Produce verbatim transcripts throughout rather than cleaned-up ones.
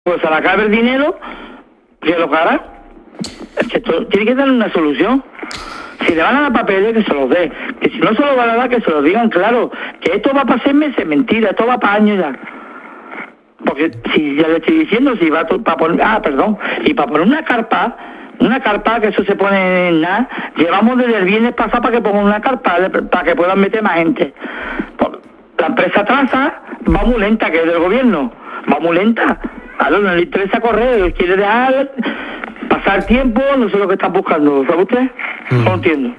pues a la cabe el dinero, que lo hará. Es que esto tiene que darle una solución. Si le van a dar papeles, que se los dé. Que si no se los van a dar, que se los digan claro. Que esto va para seis meses, mentira, esto va para años ya. Porque si ya le estoy diciendo, si va para poner, ah, perdón, y para poner una carpa, una carpa, que eso se pone en nada, llevamos desde el viernes pasado para que pongan una carpa, para que puedan meter más gente. La empresa Traza va muy lenta, que es del gobierno, va muy lenta. A no le interesa correr, quiere dejar pasar tiempo, no sé lo que están buscando, ¿sabe usted? Mm. No entiendo.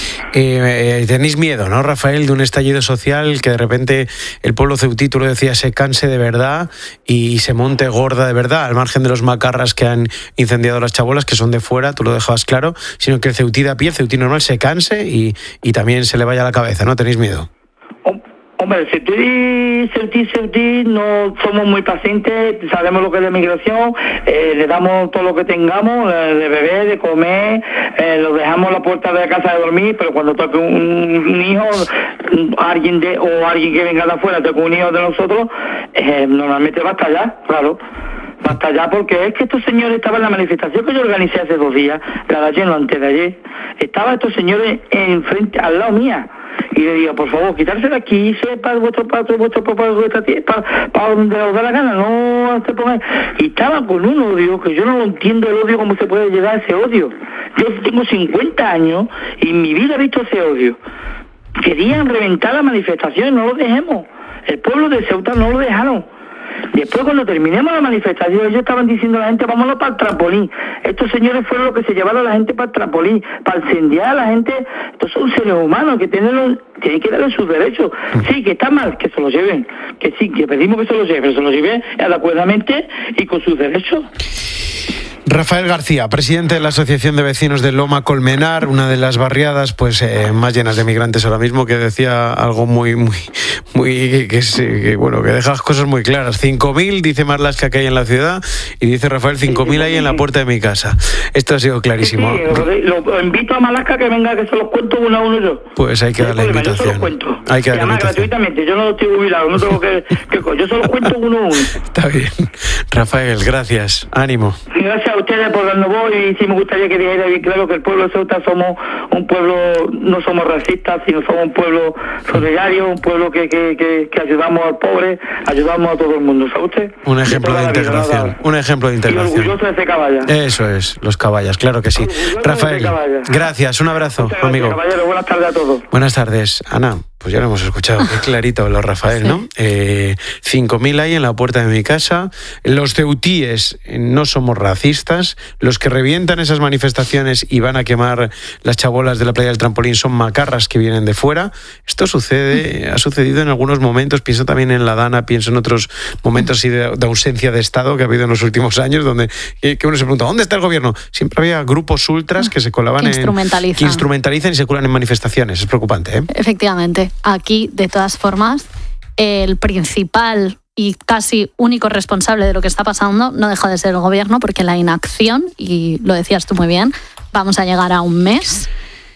Eh, eh, tenéis miedo, ¿no, Rafael, de un estallido social que de repente el pueblo ceutí, tú lo decías, se canse de verdad y se monte gorda de verdad, al margen de los macarras que han incendiado las chabolas, que son de fuera, tú lo dejabas claro, sino que el ceutí de a pie, el ceutí normal, se canse y, y también se le vaya a la cabeza, ¿no? ¿Tenéis miedo? Hombre, Ceutí, Ceutí, Ceutí, no somos muy pacientes, sabemos lo que es la migración, eh, le damos todo lo que tengamos, eh, de beber, de comer, eh, lo dejamos a la puerta de la casa de dormir, pero cuando toque un, un hijo, alguien de o alguien que venga de afuera, toque un hijo de nosotros, eh, normalmente va hasta allá, claro. Hasta allá, porque es que estos señores estaban en la manifestación que yo organicé hace dos días, la de ayer, no, antes de ayer, estaban estos señores enfrente, al lado mía. Y le digo, por favor, quitarse de aquí, para vuestro patio, vuestro papá, vuestra tía, para, para donde os da la gana, no se pongan. Y estaba con un odio, que yo no lo entiendo el odio, cómo se puede llegar a ese odio. Yo tengo cincuenta años y en mi vida he visto ese odio. Querían reventar la manifestación, no lo dejemos. El pueblo de Ceuta no lo dejaron. Después, cuando terminemos la manifestación, ellos estaban diciendo a la gente, vámonos para el trampolín. Estos señores fueron los que se llevaron a la gente para el trampolín, para incendiar a la gente. Estos son seres humanos que tienen, tienen que darle sus derechos. Sí, que está mal, que se los lleven. Que sí, que pedimos que se los lleven, pero se los lleven adecuadamente y con sus derechos. Rafael García, presidente de la Asociación de Vecinos de Loma Colmenar, una de las barriadas pues eh, más llenas de migrantes ahora mismo, que decía algo muy, muy, muy, que, que bueno, que deja las cosas muy claras. cinco mil, dice Marlaska, que hay en la ciudad, y dice Rafael, cinco mil hay en la puerta de mi casa. Esto ha sido clarísimo. Sí, sí, lo, lo invito a Marlaska que venga, que se los cuento uno a uno yo. Pues hay que darle la invitación. Yo se los cuento. Hay que darle la invitación. Gratuitamente, yo no estoy jubilado, no tengo que, que yo se los cuento uno a uno. Está bien. Rafael, gracias. Ánimo. Gracias a ustedes por darnos voz, y sí me gustaría que dijera bien claro que el pueblo de Ceuta somos un pueblo, no somos racistas, sino somos un pueblo solidario, un pueblo que, que, que, que ayudamos al pobre, ayudamos a todo el mundo, ¿sabe usted? Un ejemplo de, de integración, vida, un ejemplo de integración. Y orgulloso de ese caballa. Eso es, los caballas, claro que sí. Orgulloso Rafael, gracias, un abrazo, gracias, amigo. Caballero, buenas tardes a todos. Buenas tardes, Ana. Pues ya lo hemos escuchado, qué clarito lo Rafael, ¿no? Eh, cinco mil hay en la puerta de mi casa. Los ceutíes no somos racistas. Los que revientan esas manifestaciones y van a quemar las chabolas de la playa del Trampolín son macarras que vienen de fuera. Esto sucede, ha sucedido en algunos momentos. Pienso también en La Dana, pienso en otros momentos así de, de ausencia de Estado que ha habido en los últimos años, donde que, que uno se pregunta, ¿dónde está el gobierno? Siempre había grupos ultras que se colaban que instrumentalizan. en... Que instrumentalizan y se cuelan en manifestaciones. Es preocupante, ¿eh? Efectivamente. Aquí, de todas formas, el principal y casi único responsable de lo que está pasando no deja de ser el gobierno, porque la inacción, y lo decías tú muy bien, vamos a llegar a un mes,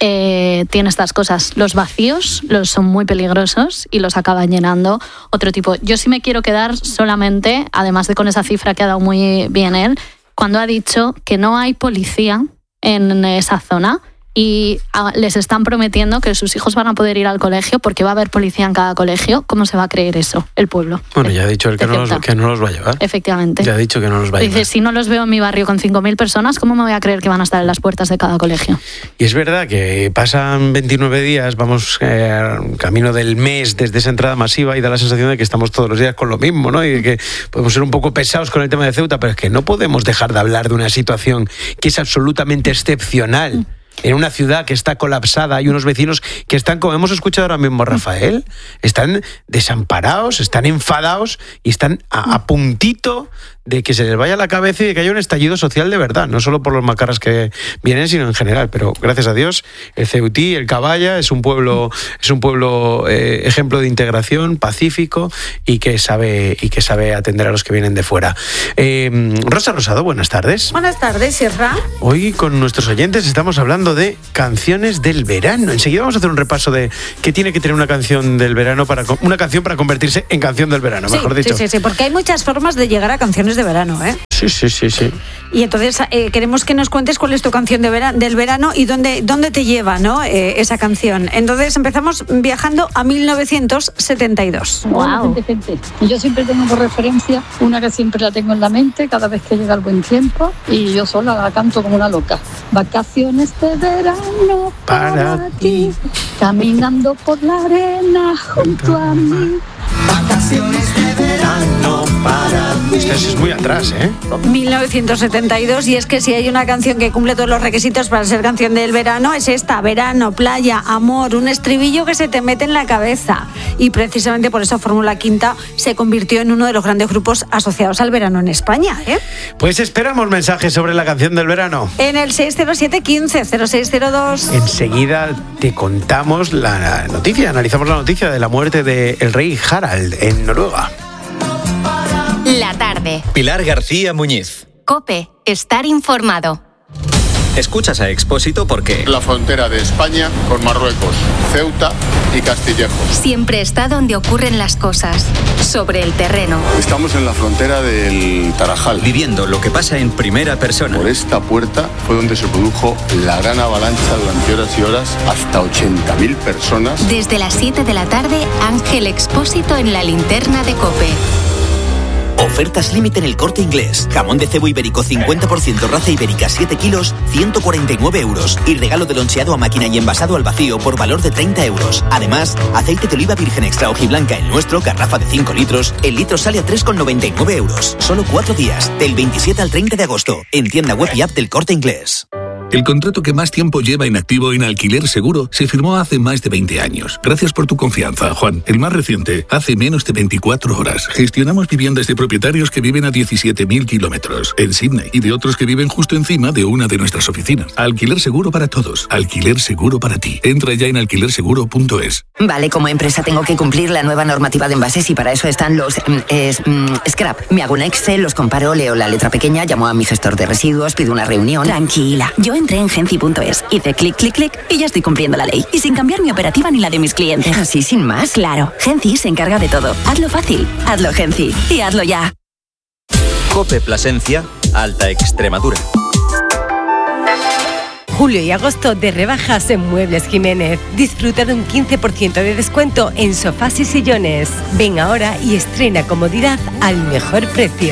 eh, tiene estas cosas. Los vacíos los son muy peligrosos y los acaban llenando otro tipo. Yo sí me quiero quedar solamente, además de con esa cifra que ha dado muy bien él, cuando ha dicho que no hay policía en esa zona, y les están prometiendo que sus hijos van a poder ir al colegio porque va a haber policía en cada colegio. ¿Cómo se va a creer eso el pueblo? Bueno, ya ha dicho él que no, los, que no los va a llevar. Efectivamente. Ya ha dicho que no los va a llevar. Dice, si no los veo en mi barrio con cinco mil personas, ¿cómo me voy a creer que van a estar en las puertas de cada colegio? Y es verdad que pasan veintinueve días, vamos eh, camino del mes desde esa entrada masiva, y da la sensación de que estamos todos los días con lo mismo, ¿no? Y de que podemos ser un poco pesados con el tema de Ceuta, pero es que no podemos dejar de hablar de una situación que es absolutamente excepcional. En una ciudad que está colapsada, hay unos vecinos que están, como hemos escuchado ahora mismo, Rafael, están desamparados, están enfadados y están a, a puntito de que se les vaya la cabeza y de que haya un estallido social de verdad, no solo por los macarras que vienen, sino en general. Pero gracias a Dios, el Ceutí, el Caballa, es un pueblo, es un pueblo eh, ejemplo de integración, pacífico y que sabe y que sabe atender a los que vienen de fuera. Eh, Rosa Rosado, buenas tardes. Buenas tardes, Sierra. Hoy con nuestros oyentes estamos hablando de canciones del verano. Enseguida vamos a hacer un repaso de qué tiene que tener una canción del verano para una canción para convertirse en canción del verano, sí, mejor dicho. Sí, sí, sí, porque hay muchas formas de llegar a canciones de verano, ¿eh? Sí, sí, sí, sí. Y entonces eh, queremos que nos cuentes cuál es tu canción de vera- del verano y dónde, dónde te lleva, ¿no? Eh, esa canción. Entonces empezamos viajando a mil novecientos setenta y dos. Wow. Gente, gente. Y yo siempre tengo por referencia una que siempre la tengo en la mente cada vez que llega el buen tiempo y yo sola la canto como una loca. Vacaciones de verano para, para ti, caminando por la arena junto a mí. Vacaciones de verano para ti. Este es muy atrás, ¿eh? mil novecientos setenta y dos, y es que si hay una canción que cumple todos los requisitos para ser canción del verano, es esta: verano, playa, amor, un estribillo que se te mete en la cabeza. Y precisamente por eso Fórmula Quinta se convirtió en uno de los grandes grupos asociados al verano en España, ¿eh? Pues esperamos mensajes sobre la canción del verano. En el seis cero siete quince cero seis cero dos. Enseguida te contamos la noticia, analizamos la noticia de la muerte del rey Harald en Noruega. La tarde. Pilar García Muñiz. COPE. Estar informado. Escuchas a Expósito porque la frontera de España con Marruecos, Ceuta y Castillejo. Siempre está donde ocurren las cosas, sobre el terreno. Estamos en la frontera del Tarajal. viviendo lo que pasa en primera persona. Por esta puerta fue donde se produjo la gran avalancha durante horas y horas, hasta ochenta mil personas. Desde las siete de la tarde, Ángel Expósito en la linterna de COPE. Ofertas límite en El Corte Inglés. Jamón de cebo ibérico cincuenta por ciento raza ibérica siete kilos, ciento cuarenta y nueve euros. Y regalo de loncheado a máquina y envasado al vacío por valor de treinta euros. Además, aceite de oliva virgen extra hojiblanca el nuestro, garrafa de cinco litros. El litro sale a tres con noventa y nueve euros. Solo cuatro días, del veintisiete al treinta de agosto. En tienda web y app del Corte Inglés. El contrato que más tiempo lleva inactivo en Alquiler Seguro se firmó hace más de veinte años. Gracias por tu confianza, Juan. El más reciente, hace menos de veinticuatro horas. Gestionamos viviendas de propietarios que viven a diecisiete mil kilómetros en Sydney y de otros que viven justo encima de una de nuestras oficinas. Alquiler Seguro para todos. Alquiler Seguro para ti. Entra ya en alquiler seguro punto es. Vale, como empresa tengo que cumplir la nueva normativa de envases y para eso están los mm, es, mm, scrap. Me hago un Excel, los comparo, leo la letra pequeña, llamo a mi gestor de residuos, pido una reunión. Tranquila, yo entré en genci punto es, hice clic, clic, clic y ya estoy cumpliendo la ley. Y sin cambiar mi operativa ni la de mis clientes. ¿Así sin más? Claro, Genci se encarga de todo. Hazlo fácil, hazlo Genci y hazlo ya. COPE Plasencia, Alta Extremadura. Julio y agosto de rebajas en Muebles Jiménez. Disfruta de un quince por ciento de descuento en sofás y sillones. Ven ahora y estrena comodidad al mejor precio.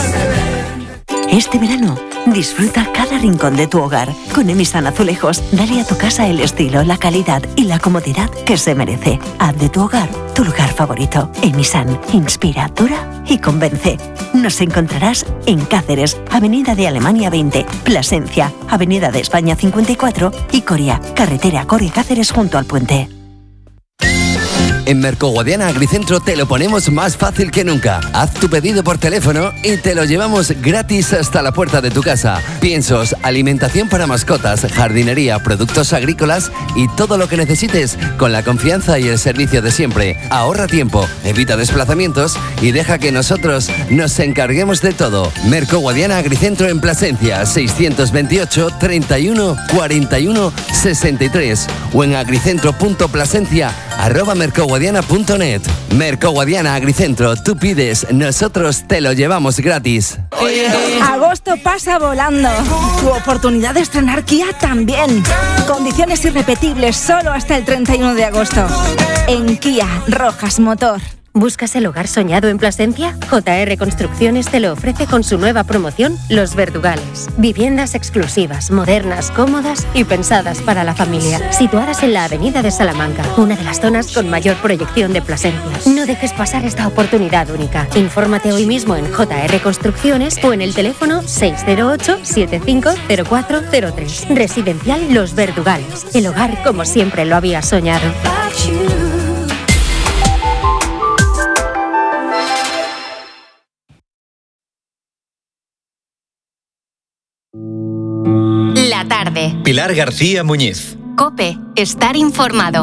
Este verano, disfruta cada rincón de tu hogar. Con Emisan Azulejos, dale a tu casa el estilo, la calidad y la comodidad que se merece. Haz de tu hogar tu lugar favorito. Emisan, inspira, dura y convence. Nos encontrarás en Cáceres, Avenida de Alemania veinte, Plasencia, Avenida de España cincuenta y cuatro y Coria, carretera Coria-Cáceres junto al puente. En Mercoguadiana Agricentro te lo ponemos más fácil que nunca. Haz tu pedido por teléfono y te lo llevamos gratis hasta la puerta de tu casa. Piensos, alimentación para mascotas, jardinería, productos agrícolas y todo lo que necesites con la confianza y el servicio de siempre. Ahorra tiempo, evita desplazamientos y deja que nosotros nos encarguemos de todo. Mercoguadiana Agricentro en Plasencia, seiscientos veintiocho, treinta y uno, cuarenta y uno, sesenta y tres o en agricentro punto plasencia arroba mercoguadiana punto net. Mercoguadiana Agricentro, tú pides, nosotros te lo llevamos gratis. Agosto pasa volando. Tu oportunidad de estrenar Kia también. Condiciones irrepetibles solo hasta el treinta y uno de agosto. En Kia, Rojas Motor. ¿Buscas el hogar soñado en Plasencia? J R Construcciones te lo ofrece con su nueva promoción Los Verdugales. Viviendas exclusivas, modernas, cómodas y pensadas para la familia. Situadas en la avenida de Salamanca, una de las zonas con mayor proyección de Plasencia. No dejes pasar esta oportunidad única. Infórmate hoy mismo en J R Construcciones o en el teléfono seis cero ocho, siete cinco cero cuatro cero tres. Residencial Los Verdugales. El hogar como siempre lo había soñado. La tarde. Pilar García Muñiz. COPE. Estar informado.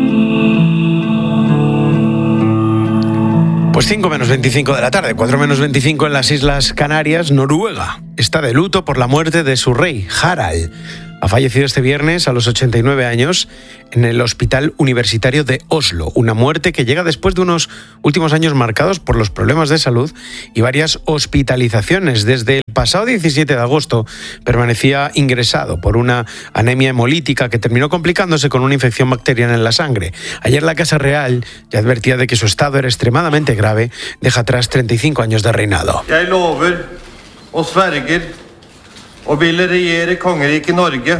Pues cinco menos veinticinco de la tarde, cuatro menos veinticinco en las Islas Canarias. Noruega está de luto por la muerte de su rey, Harald. Ha fallecido este viernes a los ochenta y nueve años en el Hospital Universitario de Oslo. Una muerte que llega después de unos últimos años marcados por los problemas de salud y varias hospitalizaciones. Desde el pasado diecisiete de agosto permanecía ingresado por una anemia hemolítica que terminó complicándose con una infección bacteriana en la sangre. Ayer la Casa Real ya advertía de que su estado era extremadamente grave. Deja atrás treinta y cinco años de reinado. Jeg lover og sverger og vil regjere kongeriket Norge.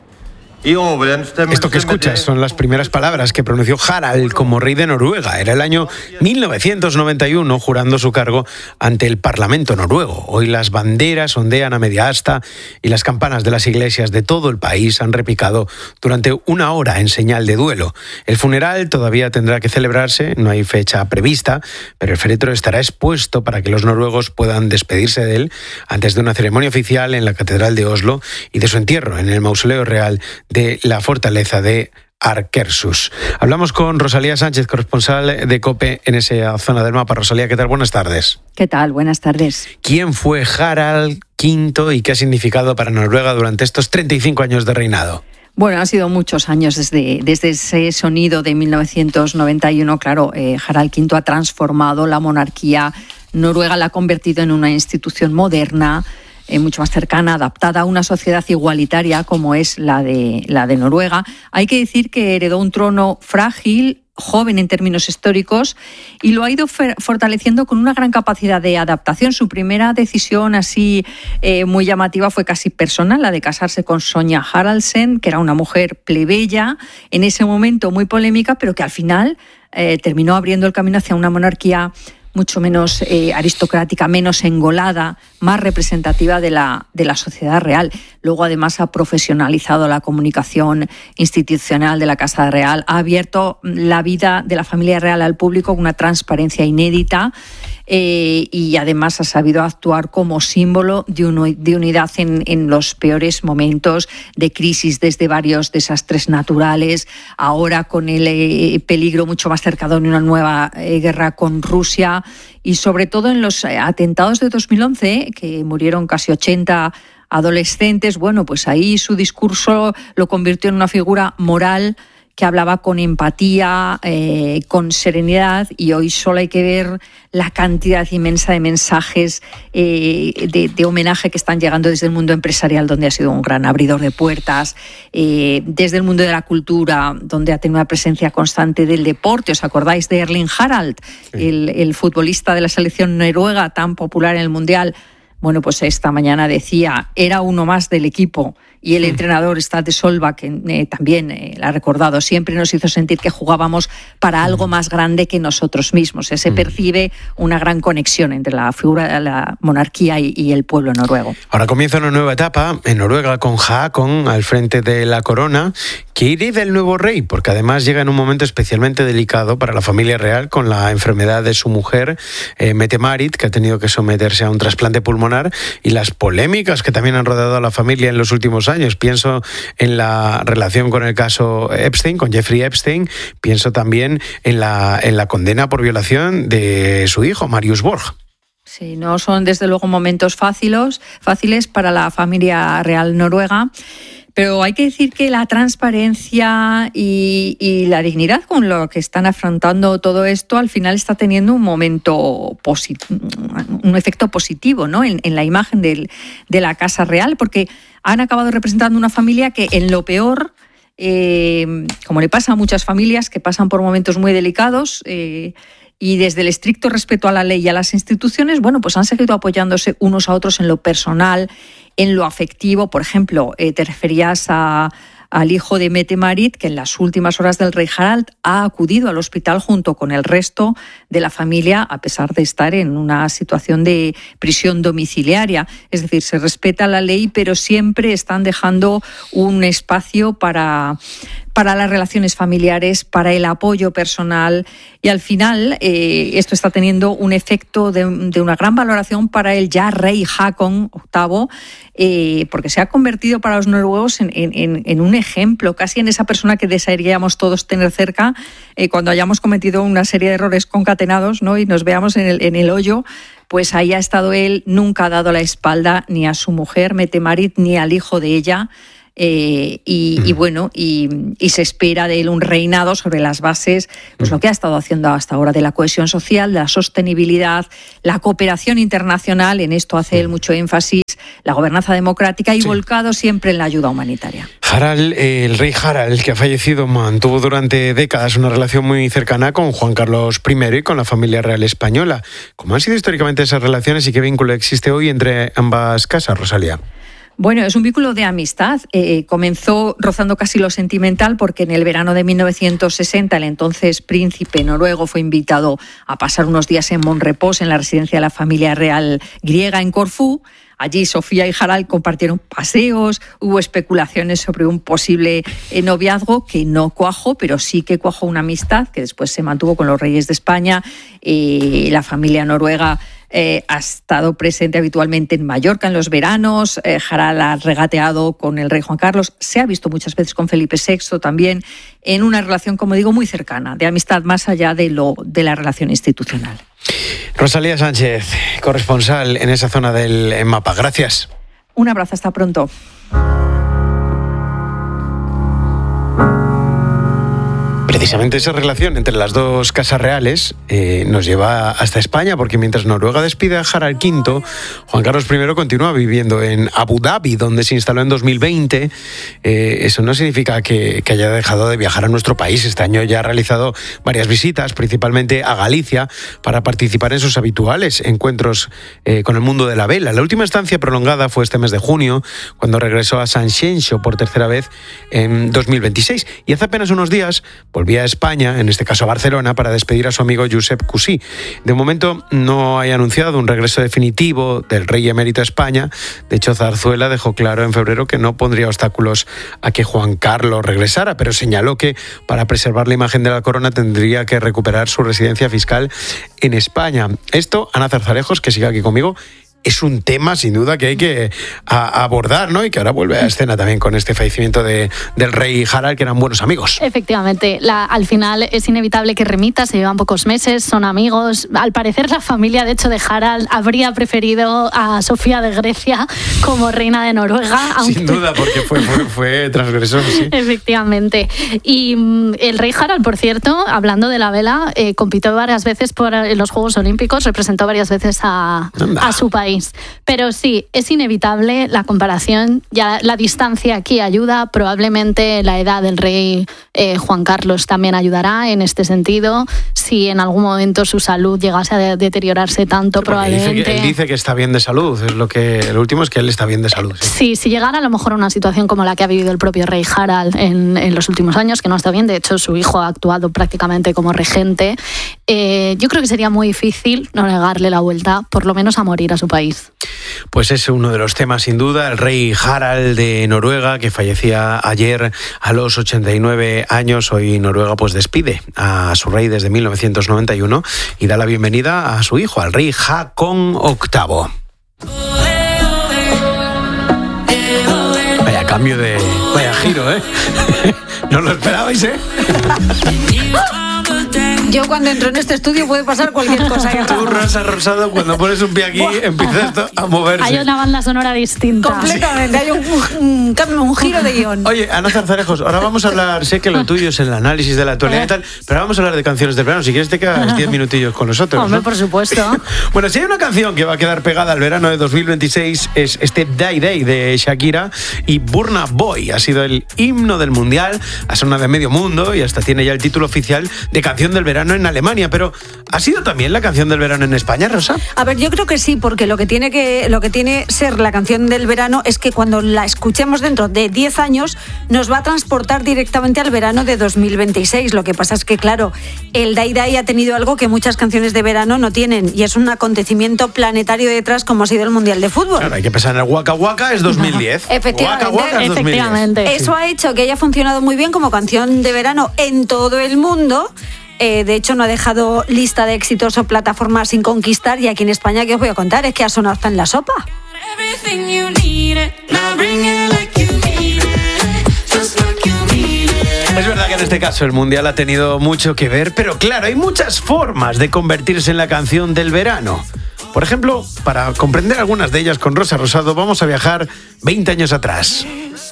Esto que escuchas son las primeras palabras que pronunció Harald como rey de Noruega. Era el año mil novecientos noventa y uno, jurando su cargo ante el Parlamento noruego. Hoy las banderas ondean a media asta y las campanas de las iglesias de todo el país han repicado durante una hora en señal de duelo. El funeral todavía tendrá que celebrarse, no hay fecha prevista, pero el féretro estará expuesto para que los noruegos puedan despedirse de él antes de una ceremonia oficial en la Catedral de Oslo y de su entierro en el Mausoleo Real de la fortaleza de Akershus. Hablamos con Rosalía Sánchez, corresponsal de COPE en esa zona del mapa. Rosalía, ¿qué tal? Buenas tardes. ¿Qué tal? Buenas tardes. ¿Quién fue Harald quinto y qué ha significado para Noruega durante estos treinta y cinco años de reinado? Bueno, han sido muchos años desde, desde ese sonido de mil novecientos noventa y uno. Claro, eh, Harald quinto ha transformado la monarquía noruega, la ha convertido en una institución moderna, Eh, mucho más cercana, adaptada a una sociedad igualitaria como es la de, la de Noruega. Hay que decir que heredó un trono frágil, joven en términos históricos, y lo ha ido fortaleciendo con una gran capacidad de adaptación. Su primera decisión así eh, muy llamativa fue casi personal, la de casarse con Sonja Haraldsen, que era una mujer plebeya, en ese momento muy polémica, pero que al final eh, terminó abriendo el camino hacia una monarquía mucho menos eh, aristocrática, menos engolada, más representativa de la, de la sociedad real. Luego, además, ha profesionalizado la comunicación institucional de la Casa Real, ha abierto la vida de la familia real al público con una transparencia inédita, eh, y además ha sabido actuar como símbolo de, uno, de unidad en, en los peores momentos de crisis, desde varios desastres naturales, ahora con el eh, peligro mucho más cercano de una nueva eh, guerra con Rusia, y sobre todo en los atentados de dos mil once, que murieron casi ochenta adolescentes. Bueno, pues ahí su discurso lo convirtió en una figura moral que hablaba con empatía, eh, con serenidad, y hoy solo hay que ver la cantidad inmensa de mensajes eh, de, de homenaje que están llegando desde el mundo empresarial, donde ha sido un gran abridor de puertas, eh, desde el mundo de la cultura, donde ha tenido una presencia constante del deporte. ¿Os acordáis de Erling Haaland, sí. el, el futbolista de la selección noruega tan popular en el Mundial? Bueno, pues esta mañana decía, era uno más del equipo, y el sí. entrenador Stade Solback eh, también eh, la ha recordado, siempre nos hizo sentir que jugábamos para algo más grande que nosotros mismos. Se mm. percibe una gran conexión entre la figura de la monarquía y, y el pueblo noruego. Ahora comienza una nueva etapa en Noruega con Haakon al frente de la corona, que hereda el nuevo rey, porque además llega en un momento especialmente delicado para la familia real, con la enfermedad de su mujer, eh, Mette-Marit, que ha tenido que someterse a un trasplante pulmonar, y las polémicas que también han rodeado a la familia en los últimos años. Pienso en la relación con el caso Epstein, con Jeffrey Epstein. Pienso también en la, en la condena por violación de su hijo, Marius Borg. Sí, no son desde luego momentos fáciles, fáciles para la familia real noruega. Pero hay que decir que la transparencia y, y la dignidad con lo que están afrontando todo esto al final está teniendo un momento posit- un efecto positivo, ¿no? en, en la imagen del, de la Casa Real, porque han acabado representando una familia que en lo peor, eh, como le pasa a muchas familias que pasan por momentos muy delicados, eh, y desde el estricto respeto a la ley y a las instituciones, bueno, pues han seguido apoyándose unos a otros en lo personal, en lo afectivo. Por ejemplo, eh, te referías a, al hijo de Mette-Marit, que en las últimas horas del rey Harald ha acudido al hospital junto con el resto de la familia, a pesar de estar en una situación de prisión domiciliaria. Es decir, se respeta la ley, pero siempre están dejando un espacio para... para las relaciones familiares, para el apoyo personal, y al final eh, esto está teniendo un efecto de, de una gran valoración para el ya rey Haakon octavo, eh, porque se ha convertido para los noruegos en, en, en un ejemplo, casi en esa persona que desearíamos todos tener cerca eh, cuando hayamos cometido una serie de errores concatenados, ¿no? Y nos veamos en el, en el hoyo. Pues ahí ha estado él, nunca ha dado la espalda ni a su mujer Mette-Marit ni al hijo de ella. Eh, y, y bueno, y, y se espera de él un reinado sobre las bases, pues lo que ha estado haciendo hasta ahora de la cohesión social, de la sostenibilidad, la cooperación internacional, en esto hace él mucho énfasis, la gobernanza democrática y sí. volcado siempre en la ayuda humanitaria. Harald, el rey Harald, que ha fallecido, mantuvo durante décadas una relación muy cercana con Juan Carlos primero y con la familia real española. ¿Cómo han sido históricamente esas relaciones y qué vínculo existe hoy entre ambas casas, Rosalía? Bueno, es un vínculo de amistad. Eh, comenzó rozando casi lo sentimental porque en el verano de mil novecientos sesenta el entonces príncipe noruego fue invitado a pasar unos días en Monrepos, en la residencia de la familia real griega en Corfú. Allí Sofía y Harald compartieron paseos, hubo especulaciones sobre un posible noviazgo que no cuajó, pero sí que cuajó una amistad que después se mantuvo con los reyes de España. Eh, la familia noruega eh, ha estado presente habitualmente en Mallorca en los veranos. Eh, Harald ha regateado con el rey Juan Carlos, se ha visto muchas veces con Felipe sexto también, en una relación, como digo, muy cercana, de amistad más allá de, lo, de la relación institucional. Rosalía Sánchez, corresponsal en esa zona del mapa. Gracias. Un abrazo, hasta pronto. Precisamente esa relación entre las dos casas reales eh, nos lleva hasta España, porque mientras Noruega despide a Harald quinto, Juan Carlos primero continúa viviendo en Abu Dhabi, donde se instaló en dos mil veinte. Eh, eso no significa que, que haya dejado de viajar a nuestro país. Este año ya ha realizado varias visitas, principalmente a Galicia, para participar en sus habituales encuentros eh, con el mundo de la vela. La última estancia prolongada fue este mes de junio, cuando regresó a Sanxenxo por tercera vez en dos mil veintiséis. Y hace apenas unos días volvía a España, en este caso a Barcelona, para despedir a su amigo Josep Cusí. De momento no hay anunciado un regreso definitivo del rey emérito a España. De hecho, Zarzuela dejó claro en febrero que no pondría obstáculos a que Juan Carlos regresara, pero señaló que para preservar la imagen de la corona tendría que recuperar su residencia fiscal en España. Esto, Ana Zarzalejos, que sigue aquí conmigo, es un tema sin duda que hay que a, abordar, ¿no? Y que ahora vuelve a escena también con este fallecimiento de, del rey Harald, que eran buenos amigos. Efectivamente, la, al final es inevitable que remita, se llevan pocos meses, son amigos. Al parecer la familia, de hecho, de Harald habría preferido a Sofía de Grecia como reina de Noruega. Aunque... Sin duda, porque fue, fue, fue transgresor, sí. Efectivamente. Y mm, el rey Harald, por cierto, hablando de la vela, eh, compitió varias veces por en los Juegos Olímpicos, representó varias veces a, a su país. Pero sí, es inevitable la comparación, ya la distancia aquí ayuda, probablemente la edad del rey eh, Juan Carlos también ayudará en este sentido, si en algún momento su salud llegase a deteriorarse tanto, sí, probablemente... Dice que, él dice que está bien de salud, es lo que el último es que él está bien de salud. Sí, sí, si llegara a lo mejor a una situación como la que ha vivido el propio rey Harald en, en los últimos años, que no está bien, de hecho su hijo ha actuado prácticamente como regente, eh, yo creo que sería muy difícil no negarle la vuelta, por lo menos a morir a su país. Pues es uno de los temas sin duda, el rey Harald de Noruega, que fallecía ayer a los ochenta y nueve años. Hoy Noruega pues despide a su rey desde mil novecientos noventa y uno y da la bienvenida a su hijo, al rey Haakon octavo. Vaya cambio de... vaya giro, ¿eh? ¿No lo esperabais, eh? Yo cuando entro en este estudio puede pasar cualquier cosa. Tú, Rosa Rosado, cuando pones un pie aquí, empieza esto a moverse. Hay una banda sonora distinta. Completamente, hay un, un, un, un giro de guión. Oye, Ana Zarzalejos, ahora vamos a hablar, sé que lo tuyo es el análisis de la actualidad y tal, pero vamos a hablar de canciones del verano. Si quieres te quedas diez minutillos con nosotros, Hombre, ¿no? por supuesto. Bueno, si hay una canción que va a quedar pegada al verano de dos mil veintiséis es este Day Day de Shakira y Burna Boy. Ha sido el himno del mundial, ha sonado de medio mundo y hasta tiene ya el título oficial de canción del verano en Alemania, pero ¿ha sido también la canción del verano en España, Rosa? A ver, yo creo que sí, porque lo que tiene que lo que tiene ser la canción del verano es que cuando la escuchemos dentro de diez años nos va a transportar directamente al verano de dos mil veintiséis. Lo que pasa es que, claro, el Day Day ha tenido algo que muchas canciones de verano no tienen, y es un acontecimiento planetario detrás, como ha sido el Mundial de Fútbol. Claro, hay que pensar en el Waka Waka, es dos mil diez. Efectivamente, Waka Waka es efectivamente. dos mil diez. Eso ha hecho que haya funcionado muy bien como canción de verano en todo el mundo. Eh, de hecho, no ha dejado lista de éxitos o plataformas sin conquistar, y aquí en España, ¿qué os voy a contar? Es que ha sonado hasta en la sopa. Es verdad que en este caso el Mundial ha tenido mucho que ver, pero claro, hay muchas formas de convertirse en la canción del verano. Por ejemplo, para comprender algunas de ellas con Rosa Rosado, vamos a viajar veinte años atrás.